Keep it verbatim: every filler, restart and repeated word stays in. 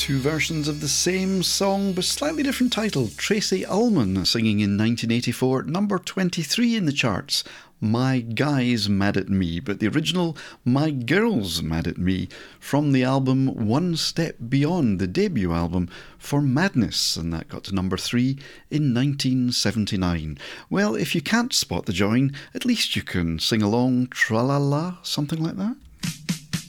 Two versions of the same song, but slightly different title. Tracy Ullman singing in nineteen eighty-four, number twenty-three in the charts. My Guy's Mad at Me, but the original My Girl's Mad at Me from the album One Step Beyond, the debut album for Madness, and that got to number three in nineteen seventy-nine. Well, if you can't spot the join, at least you can sing along, tra-la-la, something like that.